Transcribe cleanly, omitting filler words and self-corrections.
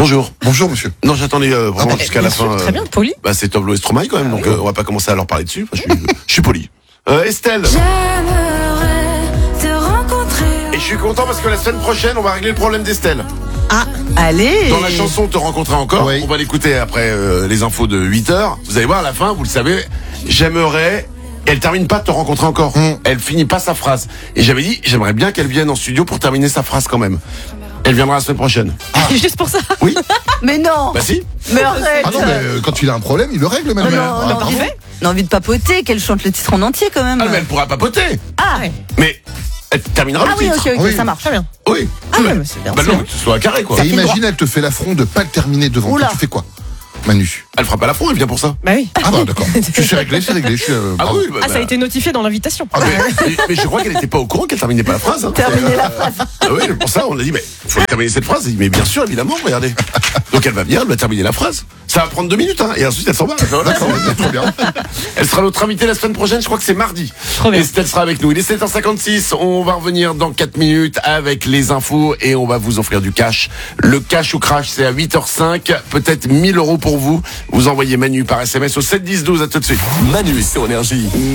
Bonjour. Bonjour, monsieur. Non, j'attendais vraiment jusqu'à la fin. Très bien, poli. Bah, c'est Tovlo et Stromae quand même, donc on va pas commencer à leur parler dessus. Enfin, je suis poli. Estelle. J'aimerais te rencontrer. Et je suis content parce que la semaine prochaine, on va régler le problème d'Estelle. Ah, allez. Dans la chanson Te rencontrer encore, Oui. on va l'écouter après les infos de 8h. Vous allez voir à la fin, vous le savez, j'aimerais... Elle termine pas de Te rencontrer encore. Elle finit pas sa phrase. Et j'avais dit, j'aimerais bien qu'elle vienne en studio pour terminer sa phrase quand même. Elle viendra la semaine prochaine. Juste pour ça. Oui. Mais non. Bah si. Mais arrête. Ah non, mais quand il a un problème, il le règle, même. non, parfait. On a envie de papoter, qu'elle chante le titre en entier quand même. Ah, mais elle pourra papoter. Ah, Mais elle terminera ah le oui, titre. ok, Oui. ça marche. Très bien. Oui. Ah ouais, mais c'est bien. Bah non, mais que ce soit carré quoi. Et fait imagine, droit. elle te fait l'affront de pas le terminer devant Oula. toi. Tu fais quoi, Manu? Elle fera pas l'affront, elle vient pour ça. Bah oui. Ah bah d'accord. Tu sais régler, c'est réglé. Je suis, Ah bravo. oui. Bah, Ah, ça a été notifié dans l'invitation. Ah, mais je crois qu'elle était pas au courant qu'elle terminait pas la phrase. Hein. Terminer la phrase. Ah oui, pour ça, on a dit, mais faut terminer cette phrase. Elle dit, mais bien sûr, évidemment, regardez. Donc elle va venir, elle va terminer la phrase. Ça va prendre 2 minutes, hein, et ensuite elle s'en va. Voilà, D'accord, c'est trop bien. elle sera notre invitée la semaine prochaine, je crois que c'est mardi. Trop bien. Estelle sera avec nous. Il est 7h56, on va revenir dans 4 minutes avec les infos et on va vous offrir du cash. Le cash ou crash, c'est à 8h05, peut-être 1 000 € pour vous. Vous envoyez Manu par SMS au 7 10 12, à tout de suite. Manu sur Énergie.